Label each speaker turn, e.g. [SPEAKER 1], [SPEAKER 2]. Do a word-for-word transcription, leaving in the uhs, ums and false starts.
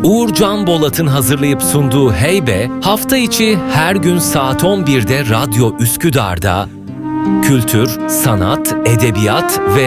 [SPEAKER 1] Uğur Can Bolat'ın hazırlayıp sunduğu Heybe, hafta içi her gün saat on birde Radyo Üsküdar'da kültür, sanat, edebiyat ve